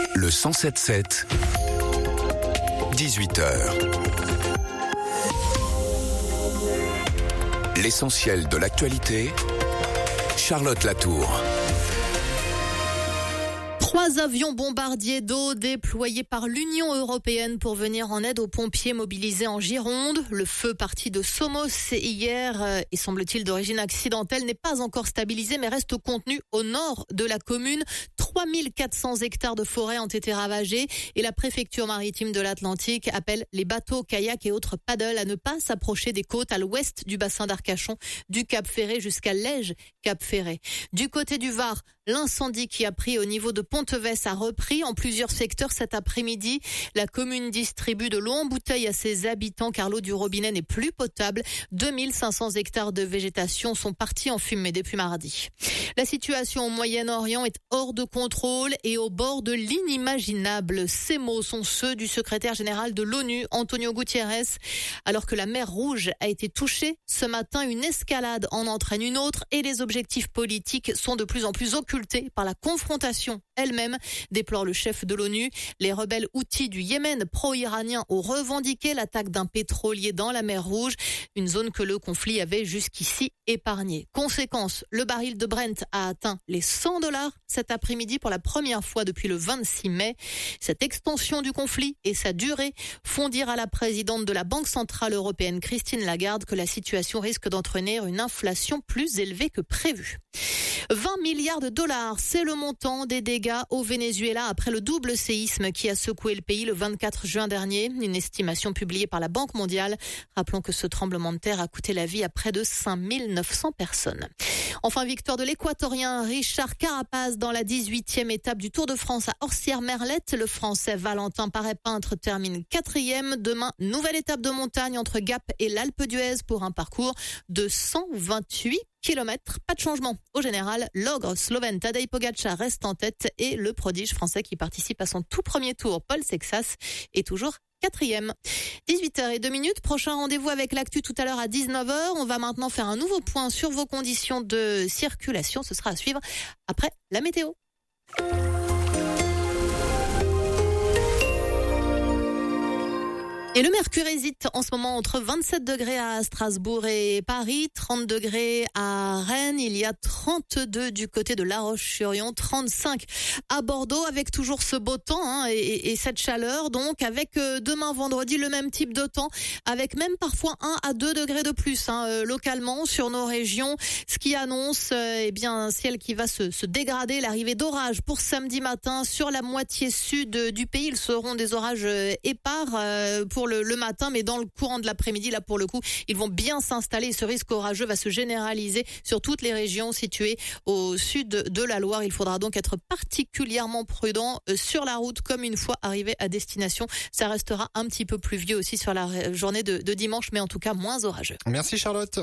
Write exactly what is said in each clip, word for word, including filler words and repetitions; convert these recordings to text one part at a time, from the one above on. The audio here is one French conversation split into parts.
Le cent sept sept, dix-huit heures. L'essentiel de l'actualité, Charlotte Latour. Trois avions bombardiers d'eau déployés par l'Union européenne pour venir en aide aux pompiers mobilisés en Gironde. Le feu parti de Somos hier et semble-t-il d'origine accidentelle n'est pas encore stabilisé mais reste contenu au nord de la commune. trois mille quatre cents hectares de forêt ont été ravagés et la préfecture maritime de l'Atlantique appelle les bateaux, kayaks et autres paddles à ne pas s'approcher des côtes à l'ouest du bassin d'Arcachon, du Cap Ferré jusqu'à Lège, Cap Ferré. Du côté du Var, l'incendie qui a pris au niveau de Ponteves a repris en plusieurs secteurs cet après-midi. La commune distribue de l'eau en bouteille à ses habitants car l'eau du robinet n'est plus potable. deux mille cinq cents hectares de végétation sont partis en fumée depuis mardi. La situation au Moyen-Orient est hors de contrôle et au bord de l'inimaginable. Ces mots sont ceux du secrétaire général de l'ONU, Antonio Guterres. Alors que la mer Rouge a été touchée, ce matin, une escalade en entraîne une autre et les objectifs politiques sont de plus en plus occultés par la confrontation elle-même, déplore le chef de l'ONU. Les rebelles houthis du Yémen pro-iranien ont revendiqué l'attaque d'un pétrolier dans la mer Rouge, une zone que le conflit avait jusqu'ici épargnée. Conséquence, le baril de Brent a atteint les cent dollars cet après-midi pour la première fois depuis le vingt-six mai. Cette extension du conflit et sa durée font dire à la présidente de la Banque centrale européenne, Christine Lagarde, que la situation risque d'entraîner une inflation plus élevée que prévu. vingt milliards de dollars, c'est le montant des dégâts au Venezuela après le double séisme qui a secoué le pays le vingt-quatre juin dernier. Une estimation publiée par la Banque mondiale. Rappelons que ce tremblement de terre a coûté la vie à près de cinq mille neuf cents personnes. Enfin, victoire de l'Équatorien Richard Carapaz dans la dix-huitième étape du Tour de France à Orsières-Merlette. Le Français Valentin Paré-Peintre termine quatrième. Demain, nouvelle étape de montagne entre Gap et l'Alpe d'Huez pour un parcours de cent vingt-huit kilomètres. Pas de changement. Au général, l'ogre slovène Tadej Pogačar reste en tête et le prodige français qui participe à son tout premier tour, Paul Sexas, est toujours quatrième. dix-huit heures deux minutes. Prochain rendez-vous avec l'actu tout à l'heure à dix-neuf heures. On va maintenant faire un nouveau point sur vos conditions de circulation. Ce sera à suivre après la météo. Et le mercure hésite en ce moment entre vingt-sept degrés à Strasbourg et Paris, trente degrés à Rennes, il y a trente-deux du côté de La Roche-sur-Yon, trente-cinq à Bordeaux avec toujours ce beau temps hein, et, et cette chaleur. Donc avec euh, demain vendredi le même type de temps, avec même parfois un à deux degrés de plus hein, euh, localement sur nos régions, ce qui annonce euh, eh bien un ciel qui va se, se dégrader, l'arrivée d'orages pour samedi matin sur la moitié sud du pays. Ils seront des orages euh, épars euh, pour Le, le matin, mais dans le courant de l'après-midi, là pour le coup, ils vont bien s'installer. Ce risque orageux va se généraliser sur toutes les régions situées au sud de la Loire. Il faudra donc être particulièrement prudent sur la route, comme une fois arrivé à destination. Ça restera un petit peu pluvieux aussi sur la journée de, de dimanche, mais en tout cas moins orageux. Merci Charlotte.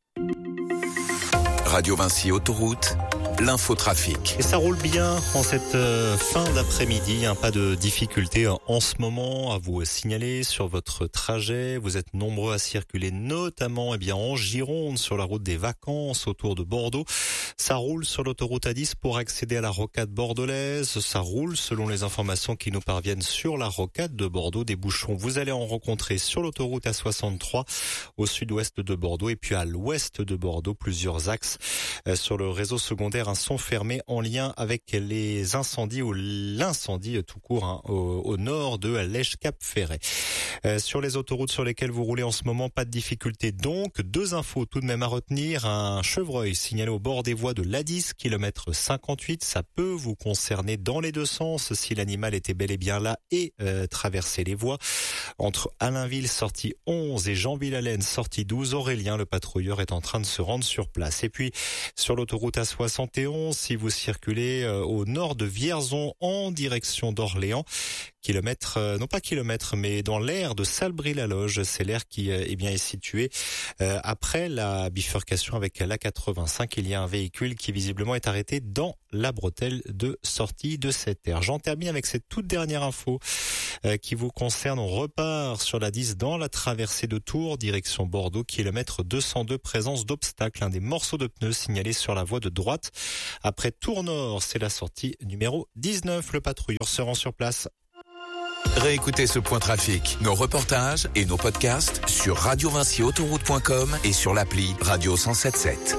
Radio Vinci Autoroute, l'infotrafic. Et ça roule bien en cette euh, fin d'après-midi, hein, pas de difficultés en ce moment à vous signaler sur votre trajet. Vous êtes nombreux à circuler, notamment eh bien en Gironde, sur la route des Vacances autour de Bordeaux. Ça roule sur l'autoroute A dix pour accéder à la rocade bordelaise. Ça roule selon les informations qui nous parviennent sur la rocade de Bordeaux. Des bouchons, vous allez en rencontrer sur l'autoroute A soixante-trois au sud-ouest de Bordeaux et puis à l'ouest de Bordeaux, plusieurs axes. Sur le réseau secondaire, un sont fermés en lien avec les incendies ou l'incendie tout court hein, au, au nord de Lège-Cap-Ferret. Euh, sur les autoroutes sur lesquelles vous roulez en ce moment, pas de difficulté donc. Deux infos tout de même à retenir. Un chevreuil signalé au bord des voies de l'A dix, kilomètre cinquante-huit. Ça peut vous concerner dans les deux sens si l'animal était bel et bien là et euh, traversait les voies. Entre Allainville, sortie onze, et Jeanville-Allen, sortie douze, Aurélien, le patrouilleur, est en train de se rendre sur place. Et puis, sur l'autoroute A soixante et onze, si vous circulez euh, au nord de Vierzon en direction d'Orléans, kilomètre, euh, non pas kilomètre, mais dans l'aire de Salbris-la-Loge, c'est l'aire qui euh, eh bien, est située euh, après la bifurcation avec l'A quatre-vingt-cinq. Il y a un véhicule qui visiblement est arrêté dans la bretelle de sortie de cette aire. J'en termine avec cette toute dernière info euh, qui vous concerne. On repart départ sur la dix dans la traversée de Tours, direction Bordeaux, kilomètre deux cent deux, présence d'obstacles. Un des morceaux de pneus signalés sur la voie de droite. Après Tours Nord, c'est la sortie numéro dix-neuf. Le patrouilleur se rend sur place. Réécoutez ce point trafic, nos reportages et nos podcasts sur radio vinci autoroute point com et sur l'appli Radio cent sept sept.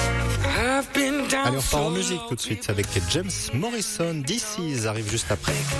Allez, on repart en musique tout de suite avec James Morrison. This Is arrive juste après.